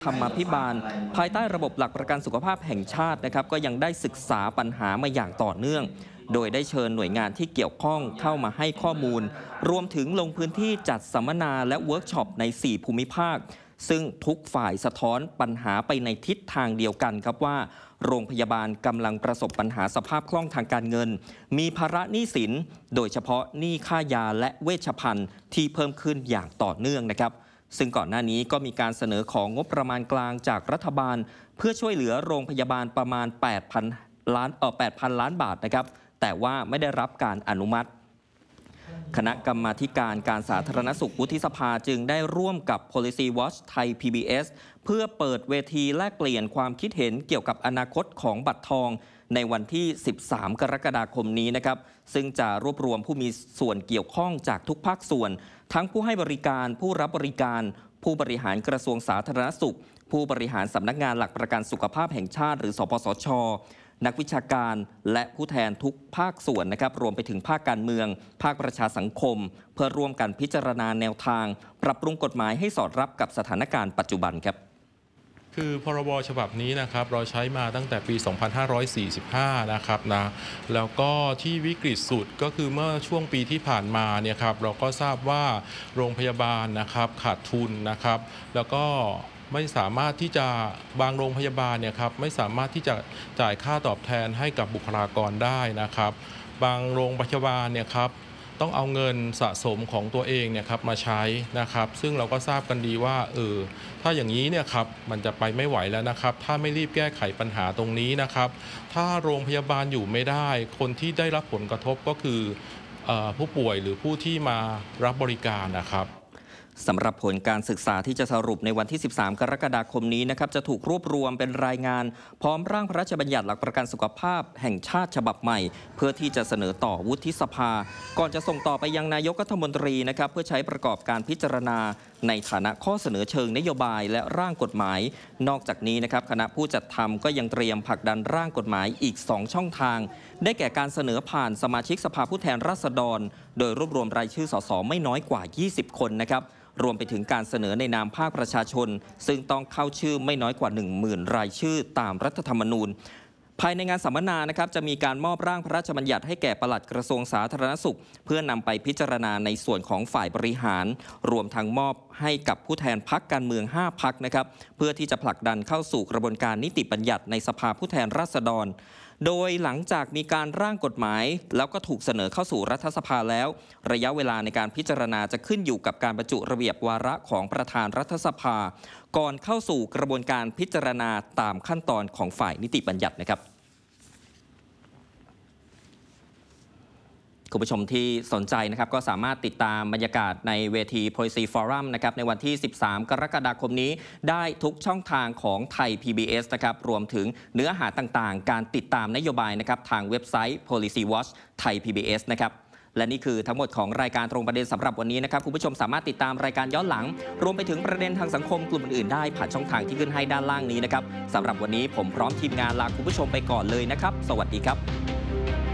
ธรรมาภิบาลภายใต้ระบบหลักประกันสุขภาพแห่งชาตินะครับก็ยังได้ศึกษาปัญหามาอย่างต่อเนื่องโดยได้เชิญหน่วยงานที่เกี่ยวข้องเข้ามาให้ข้อมูลรวมถึงลงพื้นที่จัดสัมมนาและเวิร์กช็อปใน4ภูมิภาคซึ่งทุกฝ่ายสะท้อนปัญหาไปในทิศทางเดียวกันครับว่าโรงพยาบาลกำลังประสบปัญหาสภาพคล่องทางการเงินมีภาระหนี้สินโดยเฉพาะหนี้ค่ายาและเวชภัณฑ์ที่เพิ่มขึ้นอย่างต่อเนื่องนะครับซึ่งก่อนหน้านี้ก็มีการเสนอของงบประมาณกลางจากรัฐบาลเพื่อช่วยเหลือโรงพยาบาลประมาณ 8,000 ล้านบาทนะครับแต่ว่าไม่ได้รับการอนุมัติคณะกรรมาธิการการสาธารณสุขวุฒิสภาจึงได้ร่วมกับ Policy Watch ไทย PBS เพื่อเปิดเวทีแลกเปลี่ยนความคิดเห็นเกี่ยวกับอนาคตของบัตรทองในวันที่ 13 กรกฎาคมนี้นะครับซึ่งจะรวบรวมผู้มีส่วนเกี่ยวข้องจากทุกภาคส่วนทั้งผู้ให้บริการผู้รับบริการผู้บริหารกระทรวงสาธารณสุขผู้บริหารสำนักงานหลักประกันสุขภาพแห่งชาติหรือสปสช.นักวิชาการและผู้แทนทุกภาคส่วนนะครับรวมไปถึงภาคการเมืองภาคประชาสังคมเพื่อร่วมกันพิจารณาแนวทางปรับปรุงกฎหมายให้สอดรับกับสถานการณ์ปัจจุบันครับคือพรบฉบับนี้นะครับเราใช้มาตั้งแต่ปี 2545 นะครับนะแล้วก็ที่วิกฤตสุดก็คือเมื่อช่วงปีที่ผ่านมาเนี่ยครับเราก็ทราบว่าโรงพยาบาลนะครับขาดทุนนะครับแล้วก็ไม่สามารถที่จะบางโรงพยาบาลเนี่ยครับไม่สามารถที่จะจ่ายค่าตอบแทนให้กับบุคลากรได้นะครับบางโรงพยาบาลเนี่ยครับต้องเอาเงินสะสมของตัวเองเนี่ยครับมาใช้นะครับซึ่งเราก็ทราบกันดีว่าถ้าอย่างนี้เนี่ยครับมันจะไปไม่ไหวแล้วนะครับถ้าไม่รีบแก้ไขปัญหาตรงนี้นะครับถ้าโรงพยาบาลอยู่ไม่ได้คนที่ได้รับผลกระทบก็คือผู้ป่วยหรือผู้ที่มารับบริการนะครับสำหรับผลการศึกษาที่จะสรุปในวันที่ 13 กรกฎาคมนี้นะครับจะถูกรวบรวมเป็นรายงานพร้อมร่างพระราชบัญญัติหลักประกันสุขภาพแห่งชาติฉบับใหม่เพื่อที่จะเสนอต่อวุฒิสภาก่อนจะส่งต่อไปยังนายกรัฐมนตรีนะครับเพื่อใช้ประกอบการพิจารณาในฐานะข้อเสนอเชิงนโยบายและร่างกฎหมายนอกจากนี้นะครับคณะผู้จัดทำก็ยังเตรียมผลักดันร่างกฎหมายอีก2ช่องทางได้แก่การเสนอผ่านสมาชิกสภาผู้แทนราษฎรโดยรวบรวมรายชื่อสสไม่น้อยกว่า20คนนะครับรวมไปถึงการเสนอในนามภาคประชาชนซึ่งต้องเข้าชื่อไม่น้อยกว่า 10,000 รายชื่อตามรัฐธรรมนูญภายในงานสัมมนานะครับจะมีการมอบร่างพระราชบัญญัติให้แก่ปลัดกระทรวงสาธารณสุขเพื่อนำไปพิจารณาในส่วนของฝ่ายบริหารรวมทั้งมอบให้กับผู้แทนพรรคการเมือง5พรรคนะครับเพื่อที่จะผลักดันเข้าสู่กระบวนการนิติบัญญัติในสภาผู้แทนราษฎรโดยหลังจากมีการร่างกฎหมายแล้วก็ถูกเสนอเข้าสู่รัฐสภาแล้วระยะเวลาในการพิจารณาจะขึ้นอยู่กับการบรรจุระเบียบวาระของประธานรัฐสภาก่อนเข้าสู่กระบวนการพิจารณาตามขั้นตอนของฝ่ายนิติบัญญัตินะครับคุณผู้ชมที่สนใจนะครับก็สามารถติดตามบรรยากาศในเวที Policy Forum นะครับในวันที่ 13 กรกฎาคมนี้ได้ทุกช่องทางของไทย PBS นะครับรวมถึงเนื้อหาต่างๆการติดตามนโยบายนะครับทางเว็บไซต์ Policy Watch ไทย PBS นะครับและนี่คือทั้งหมดของรายการตรงประเด็นสำหรับวันนี้นะครับคุณผู้ชมสามารถติดตามรายการย้อนหลังรวมไปถึงประเด็นทางสังคมกลุ่มอื่นๆได้ผ่านช่องทางที่ขึ้นให้ด้านล่างนี้นะครับสำหรับวันนี้ผมพร้อมทีมงานลาคุณผู้ชมไปก่อนเลยนะครับสวัสดีครับ